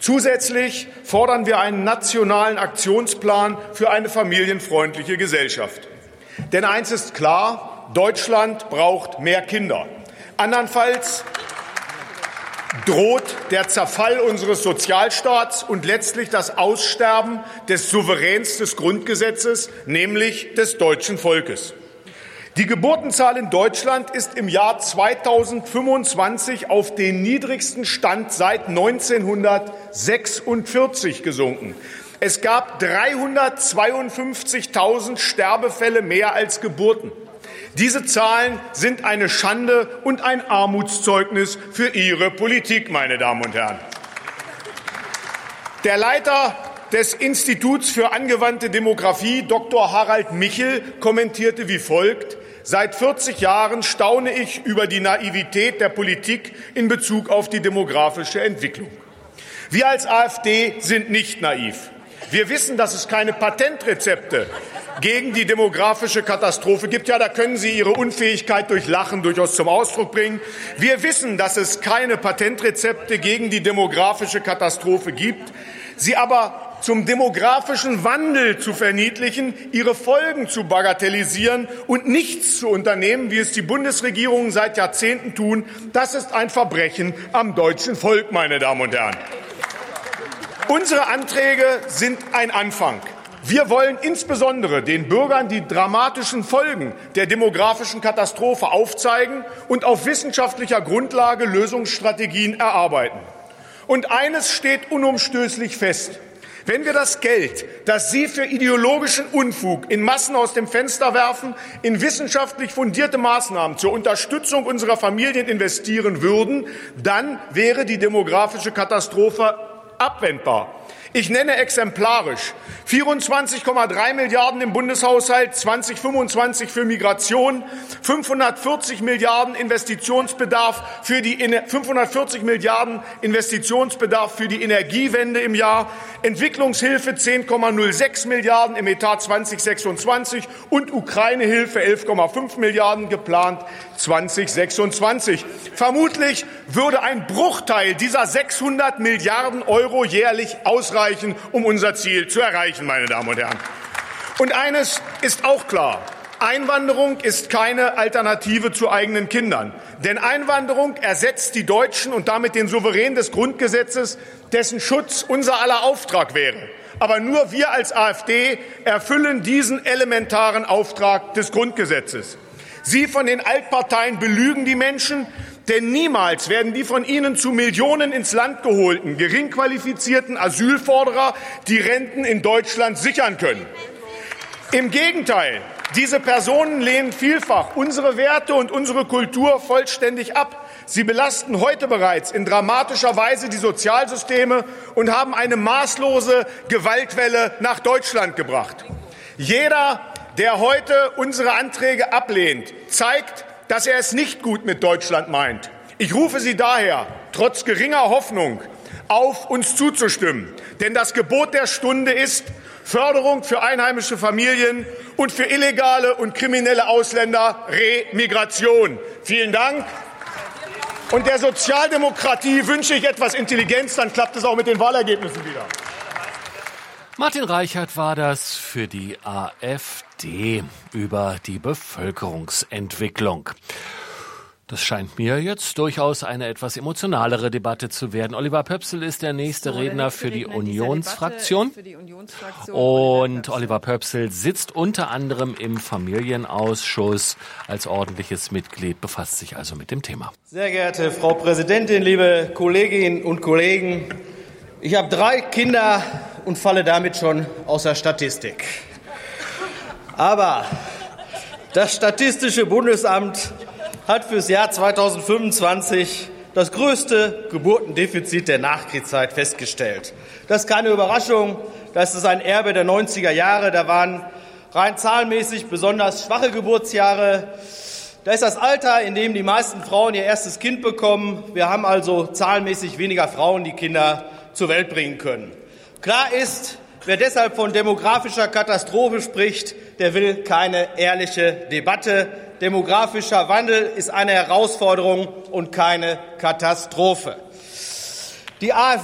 Zusätzlich fordern wir einen nationalen Aktionsplan für eine familienfreundliche Gesellschaft. Denn eins ist klar, Deutschland braucht mehr Kinder. Andernfalls droht der Zerfall unseres Sozialstaats und letztlich das Aussterben des Souveräns des Grundgesetzes, nämlich des deutschen Volkes. Die Geburtenzahl in Deutschland ist im Jahr 2025 auf den niedrigsten Stand seit 1946 gesunken. Es gab 352.000 Sterbefälle mehr als Geburten. Diese Zahlen sind eine Schande und ein Armutszeugnis für Ihre Politik, meine Damen und Herren. Der Leiter des Instituts für angewandte Demografie, Dr. Harald Michel, kommentierte wie folgt: Seit 40 Jahren staune ich über die Naivität der Politik in Bezug auf die demografische Entwicklung. Wir als AfD sind nicht naiv. Wir wissen, dass es keine Patentrezepte gegen die demografische Katastrophe gibt. Ja, da können Sie Ihre Unfähigkeit durch Lachen durchaus zum Ausdruck bringen. Wir wissen, dass es keine Patentrezepte gegen die demografische Katastrophe gibt. Sie aber zum demografischen Wandel zu verniedlichen, ihre Folgen zu bagatellisieren und nichts zu unternehmen, wie es die Bundesregierungen seit Jahrzehnten tun, das ist ein Verbrechen am deutschen Volk, meine Damen und Herren. Unsere Anträge sind ein Anfang. Wir wollen insbesondere den Bürgern die dramatischen Folgen der demografischen Katastrophe aufzeigen und auf wissenschaftlicher Grundlage Lösungsstrategien erarbeiten. Und eines steht unumstößlich fest: Wenn wir das Geld, das Sie für ideologischen Unfug in Massen aus dem Fenster werfen, in wissenschaftlich fundierte Maßnahmen zur Unterstützung unserer Familien investieren würden, dann wäre die demografische Katastrophe abwendbar. Ich nenne exemplarisch 24,3 Milliarden im Bundeshaushalt 2025 für Migration, 540 Milliarden Investitionsbedarf für die Energiewende im Jahr, Entwicklungshilfe 10,06 Milliarden im Etat 2026 und Ukraine-Hilfe 11,5 Milliarden geplant 2026. Vermutlich würde ein Bruchteil dieser 600 Milliarden Euro jährlich ausreichen, um unser Ziel zu erreichen, meine Damen und Herren. Und eines ist auch klar: Einwanderung ist keine Alternative zu eigenen Kindern. Denn Einwanderung ersetzt die Deutschen und damit den Souverän des Grundgesetzes, dessen Schutz unser aller Auftrag wäre. Aber nur wir als AfD erfüllen diesen elementaren Auftrag des Grundgesetzes. Sie von den Altparteien belügen die Menschen, denn niemals werden die von Ihnen zu Millionen ins Land geholten, gering qualifizierten Asylforderer die Renten in Deutschland sichern können. Im Gegenteil, diese Personen lehnen vielfach unsere Werte und unsere Kultur vollständig ab. Sie belasten heute bereits in dramatischer Weise die Sozialsysteme und haben eine maßlose Gewaltwelle nach Deutschland gebracht. Jeder, der heute unsere Anträge ablehnt, zeigt, dass er es nicht gut mit Deutschland meint. Ich rufe Sie daher, trotz geringer Hoffnung, auf, uns zuzustimmen. Denn das Gebot der Stunde ist Förderung für einheimische Familien und für illegale und kriminelle Ausländer Remigration. Vielen Dank. Und der Sozialdemokratie wünsche ich etwas Intelligenz, dann klappt es auch mit den Wahlergebnissen wieder. Martin Reichert war das für die AfD über die Bevölkerungsentwicklung. Das scheint mir jetzt durchaus eine etwas emotionalere Debatte zu werden. Oliver Pöpsel ist der nächste Redner für die Unionsfraktion. Und Oliver Pöpsel sitzt unter anderem im Familienausschuss als ordentliches Mitglied, befasst sich also mit dem Thema. Sehr geehrte Frau Präsidentin, liebe Kolleginnen und Kollegen, ich habe 3 Kinder und falle damit schon aus der Statistik. Aber das Statistische Bundesamt hat fürs Jahr 2025 das größte Geburtendefizit der Nachkriegszeit festgestellt. Das ist keine Überraschung, das ist ein Erbe der 90er Jahre. Da waren rein zahlenmäßig besonders schwache Geburtsjahre. Da ist das Alter, in dem die meisten Frauen ihr erstes Kind bekommen. Wir haben also zahlenmäßig weniger Frauen, die Kinder zur Welt bringen können. Klar ist, wer deshalb von demografischer Katastrophe spricht, der will keine ehrliche Debatte. Demografischer Wandel ist eine Herausforderung und keine Katastrophe. Die AfD